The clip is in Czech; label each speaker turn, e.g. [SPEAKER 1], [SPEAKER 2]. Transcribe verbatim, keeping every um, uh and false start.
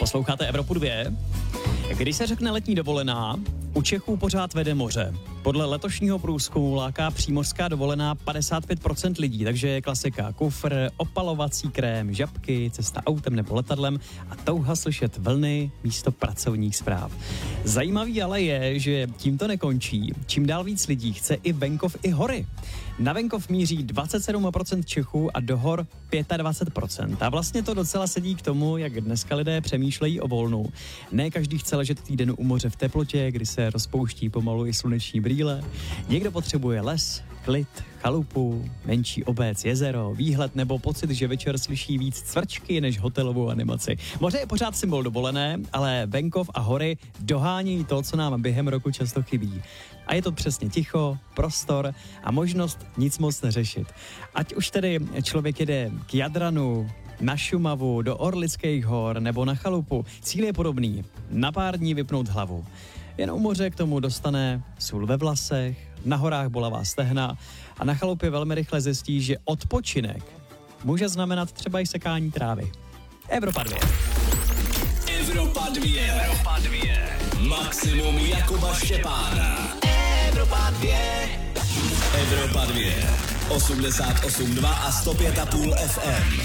[SPEAKER 1] Posloucháte Evropu dvě. Když se řekne letní dovolená, u Čechů pořád vede moře. Podle letošního průzkumu láká přímořská dovolená padesát pět procent lidí, takže je klasika kufr, opalovací krém, žabky, cesta autem nebo letadlem a touha slyšet vlny místo pracovních zpráv. Zajímavý ale je, že tím to nekončí. Čím dál víc lidí chce i venkov, i hory. Na venkov míří dvacet sedm procent Čechů a do hor dvacet pět procent. A vlastně to docela sedí k tomu, jak dneska lidé přemýšlejí o volnu. Ne každý chce ležet týden u moře v teplotě, kdy se rozpouští pomalu i sluneční brýle. Někdo potřebuje les, klid, chalupu, menší obec, jezero, výhled nebo pocit, že večer slyší víc cvrčky než hotelovou animaci. Moře je pořád symbol dovolené, ale venkov a hory dohání to, co nám během roku často chybí. A je to přesně ticho, prostor a možnost nic moc neřešit. Ať už tedy člověk jede k Jadranu, na Šumavu, do Orlických hor nebo na chalupu, cíl je podobný. Na pár dní vypnout hlavu. Jen u moře k tomu dostane sůl ve vlasech, na horách bolavá stehna a na chalupě velmi rychle zjistí, že odpočinek může znamenat třeba i sekání trávy. Evropa dvě.
[SPEAKER 2] Evropa dvě. Evropa dvě. Maximum Jakuba Štěpána. Evropa dvě. Evropa dvě. osmdesát osm dva a sto pět a půl F M.